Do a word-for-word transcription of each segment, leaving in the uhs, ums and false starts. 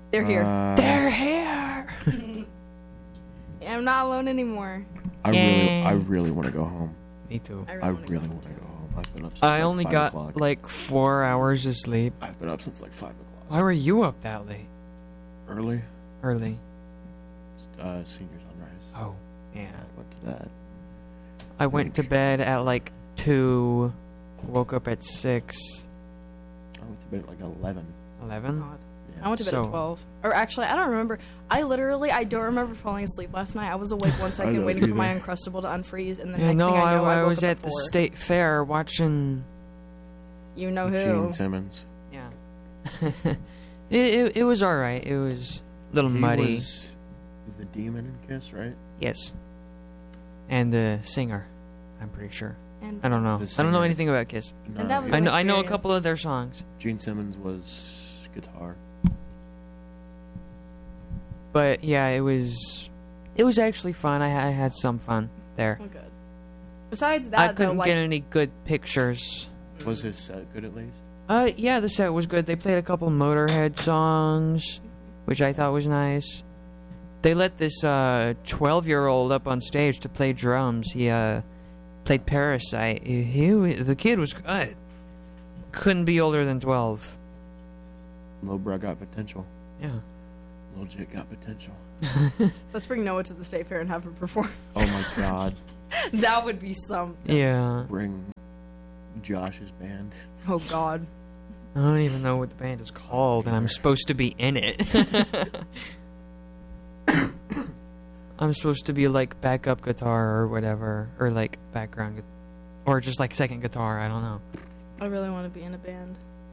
They're here. Uh, They're here. I'm not alone anymore. I really, I really want to go home. Me too. I really, I wanna really go. want to go home. I've been up since I like only five got o'clock. like four hours of sleep. I've been up since like five o'clock. Why were you up that late? Early? Early. Uh, senior sunrise. Oh, yeah. I went to that. I went to bed at like two. Woke up at six. I went to bed at like eleven. Eleven. God. Yeah. I went to bed So- at twelve. Or actually, I don't remember. I literally, I don't remember falling asleep last night. I was awake one second don't waiting for my either. Uncrustable to unfreeze, and the Yeah, next no, thing I I, know, I, I woke was up at the four. state fair watching. You know who? Gene Simmons. Yeah. it, it it was all right. It was a little He muddy. was the demon in Kiss, right? Yes. And the singer, I'm pretty sure. And, I don't know. The I don't know singer. anything about Kiss. No, And that was I know I know a experience. couple of their songs, Gene Simmons was guitar. but yeah, it was it was actually fun. I, I had some fun there. Oh, good. Besides that, I though, couldn't like, get any good pictures. Was his set good at least? Uh, yeah, the set was good. They played a couple Motorhead songs, which I thought was nice. They let this uh twelve-year-old up on stage to play drums. He uh played Parasite. He, he the kid was good. Couldn't be older than twelve. Lil Bruh got potential. Yeah. Lil Jit got potential. let's bring Noah to the state fair and have him perform. Oh my god. That would be something. Yeah. Bring Josh's band. Oh, God. I don't even know what the band is called, and I'm supposed to be in it. I'm supposed to be like backup guitar or whatever, or like background, gu- or just like second guitar. I don't know. I really want to be in a band.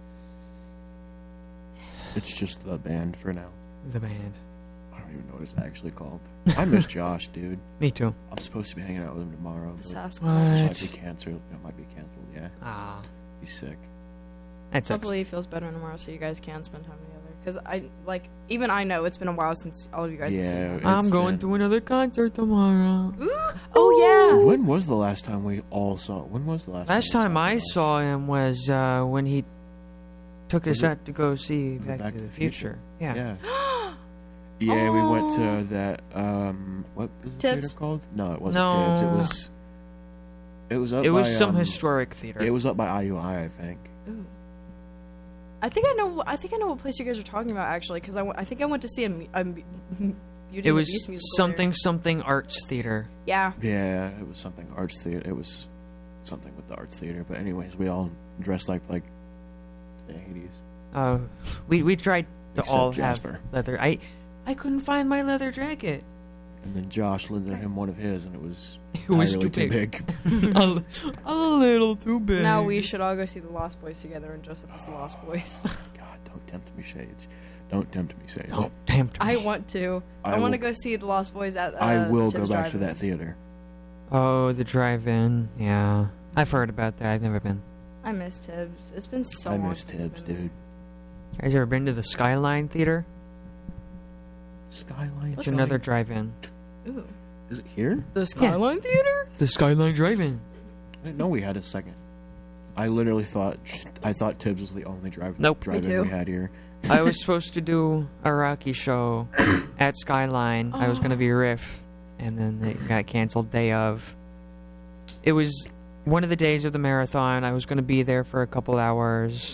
It's just the band for now. The band. I don't even know what it's actually called. I miss Josh, dude. Me too. I'm supposed to be hanging out with him tomorrow. The but Sasquatch. It What? might be canceled. It might be canceled, yeah. Ah, He's sick. that sucks. Hopefully he feels better tomorrow so you guys can spend time together. Because I, like, even I know it's been a while since all of you guys have seen Yeah, him. it's I'm going been- to another concert tomorrow. Ooh. Oh, yeah. When was the last time we all saw? When was the last? Last time, time we I him? saw him was uh, when he took us Was it- out to go see was it Back, Back to the Future. Yeah. Yeah. Yeah, we went Oh. to that. Um, what was the Tibbs? theater called? No, it wasn't No. Tibbs. It was. It was up. It was by, some um, historic theater. It was up by I U I, I think. Ooh. I think I know. I think I know what place you guys are talking about actually, because I, w- I think I went to see a, mu- a mu- Beauty it and the was Beast musical something there. something arts theater. Yeah. Yeah, it was something arts theater. It was something with the arts theater. But anyways, we all dressed like like the eighties. Uh, we we tried to Except all Jasper. have leather. I I couldn't find my leather jacket. And then Josh lended him one of his, and it was It was entirely too big. a, a little too big. Now we should all go see the Lost Boys together and dress up as the Lost Boys. God, don't tempt me, Sage. Don't tempt me, Sage. Don't tempt me. I want to. I, I want to will- go see the Lost Boys at. Uh, I will go Tibbs back to Drive-In. that theater. Oh, the drive-in. Yeah, I've heard about that. I've never been. I miss Tibbs. It's been so I long. miss since I've Tibbs, been there. dude. You guys ever been to the Skyline Theater? Skyline. It's another drive-in. Ooh. Is it here? The Skyline Theater? The Skyline Drive-In. I didn't know we had a second. I literally thought I thought Tibbs was the only drive Nope. drive-in Me too. we had here. I was supposed to do a Rocky show at Skyline. I was going to be Riff, and then it got canceled day of. It was one of the days of the marathon. I was going to be there for a couple hours.